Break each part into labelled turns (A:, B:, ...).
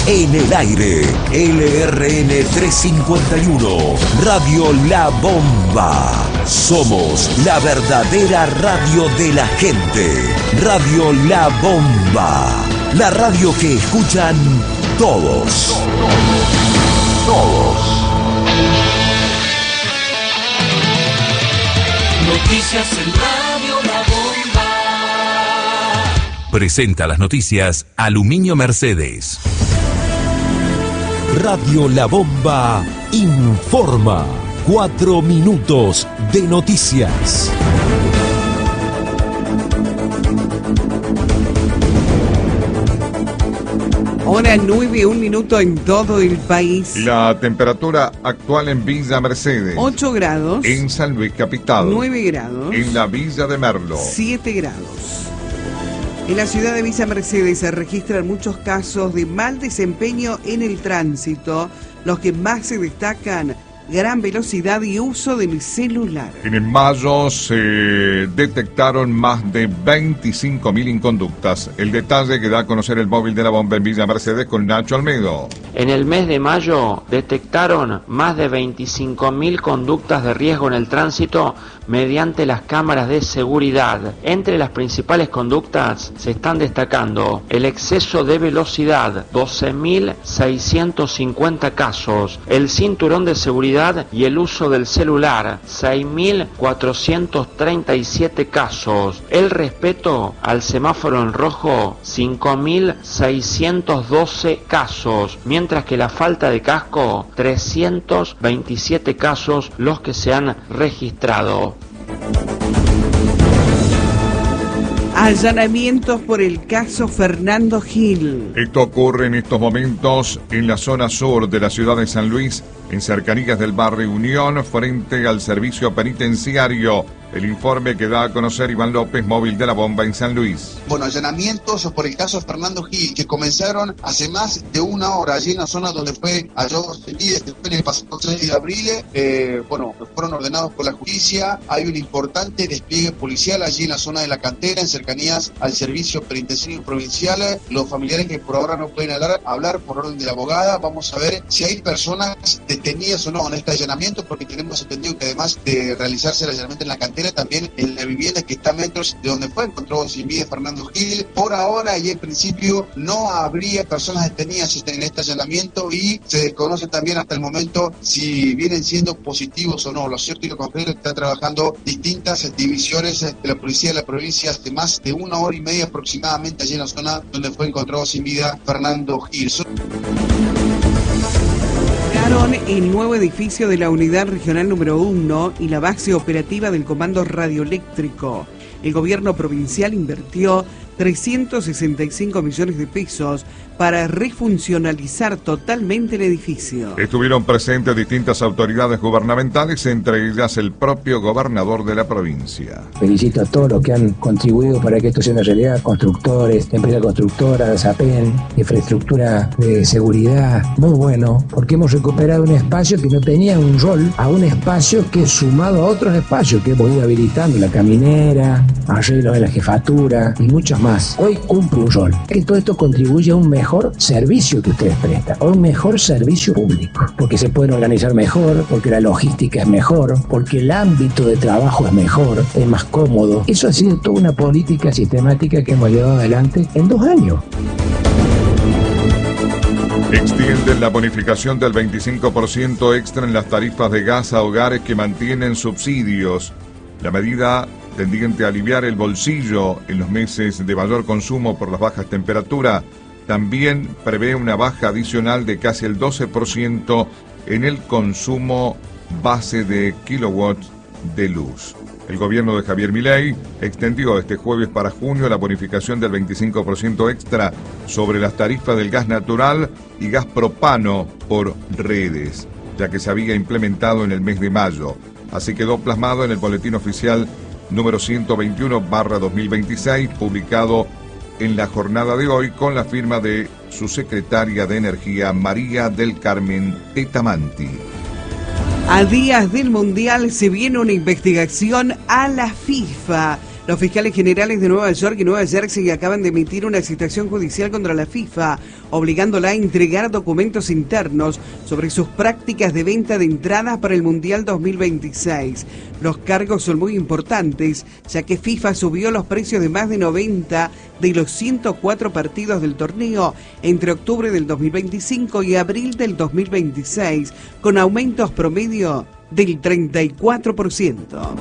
A: En el aire, LRN 351, Radio La Bomba. Somos la verdadera radio de la gente. Radio La Bomba. La radio que escuchan todos. Todos.
B: Noticias en Radio La Bomba.
A: Presenta las noticias Aluminio Mercedes. Radio La Bomba informa. 4 minutos de noticias.
C: Hora 9, 1 minuto en todo el país.
D: La temperatura actual en Villa Mercedes.
C: 8 grados.
D: En San Luis Capital.
C: 9 grados.
D: En la Villa de Merlo.
C: 7 grados. En la ciudad de Villa Mercedes se registran muchos casos de mal desempeño en el tránsito. Los que más se destacan: gran velocidad y uso del celular.
D: En mayo se detectaron más de 25.000 inconductas. El detalle que da a conocer el móvil de la bomba en Villa Mercedes con Nacho Almedo.
E: En el mes de mayo detectaron más de 25.000 conductas de riesgo en el tránsito mediante las cámaras de seguridad. Entre las principales conductas se están destacando el exceso de velocidad, 12.650 casos, el cinturón de seguridad y el uso del celular, 6.437 casos, el respeto al semáforo en rojo, 5.612 casos, mientras que la falta de casco, 327 casos los que se han registrado.
C: Allanamientos por el caso Fernando Gil.
D: Esto ocurre en estos momentos en la zona sur de la ciudad de San Luis, en cercanías del barrio Unión, frente al servicio penitenciario. El informe que da a conocer Iván López, móvil de la bomba en San Luis.
F: Bueno, allanamientos por el caso Fernando Gil, que comenzaron hace más de una hora allí en la zona donde fue hallado sin vida, que fue en el pasado 6 de abril. Fueron ordenados por la justicia. Hay un importante despliegue policial allí en la zona de la cantera, en cercanías al servicio penitenciario provincial. Los familiares que por ahora no pueden hablar por orden de la abogada. Vamos a ver si hay personas detenidas o no en este allanamiento, porque tenemos entendido que además de realizarse el allanamiento en la cantera, también en la vivienda que está a metros de donde fue encontrado sin vida Fernando Gil. Por ahora y en principio no habría personas detenidas en este allanamiento, y se desconoce también hasta el momento si vienen siendo positivos o no. Lo cierto y lo concreto es que está trabajando distintas divisiones de la policía de la provincia hace más de una hora y media aproximadamente allí en la zona donde fue encontrado sin vida Fernando Gil.
C: El nuevo edificio de la Unidad Regional número 1 y la base operativa del Comando Radioeléctrico. El gobierno provincial invirtió 365 millones de pesos para refuncionalizar totalmente el edificio.
D: Estuvieron presentes distintas autoridades gubernamentales, entre ellas el propio gobernador de la provincia.
G: Felicito a todos los que han contribuido para que esto sea una realidad: constructores, empresas constructoras, APEN, infraestructura de seguridad. Muy bueno, porque hemos recuperado un espacio que no tenía un rol a un espacio que es sumado a otros espacios que hemos ido habilitando: la caminera, arreglo de la jefatura y muchos más. Hoy cumple un rol. Que todo esto contribuye a un mejor servicio que ustedes prestan, a un mejor servicio público, porque se pueden organizar mejor, porque la logística es mejor, porque el ámbito de trabajo es mejor, es más cómodo. Eso ha sido toda una política sistemática que hemos llevado adelante en 2 años.
D: Extienden la bonificación del 25% extra en las tarifas de gas a hogares que mantienen subsidios. La medida tendiente a aliviar el bolsillo en los meses de mayor consumo por las bajas temperaturas también prevé una baja adicional de casi el 12% en el consumo base de kilowatts de luz. El gobierno de Javier Milei extendió este jueves para junio la bonificación del 25% extra sobre las tarifas del gas natural y gas propano por redes, ya que se había implementado en el mes de mayo. Así quedó plasmado en el boletín oficial número 121/2026, publicado en la jornada de hoy con la firma de su secretaria de Energía, María del Carmen Tetamanti.
C: A días del Mundial se viene una investigación a la FIFA. Los fiscales generales de Nueva York y Nueva Jersey acaban de emitir una citación judicial contra la FIFA, obligándola a entregar documentos internos sobre sus prácticas de venta de entradas para el Mundial 2026. Los cargos son muy importantes, ya que FIFA subió los precios de más de 90 de los 104 partidos del torneo entre octubre del 2025 y abril del 2026, con aumentos promedio del 34%.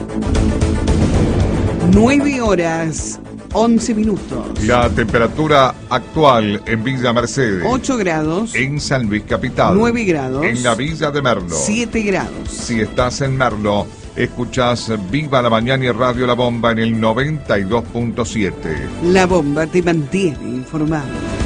C: 9 horas, 11 minutos.
D: La temperatura actual en Villa Mercedes.
C: 8 grados.
D: En San Luis Capital.
C: 9 grados.
D: En la Villa de Merlo.
C: 7 grados.
D: Si estás en Merlo, escuchás Viva la Mañana y Radio La Bomba en el 92.7.
C: La Bomba te mantiene informado.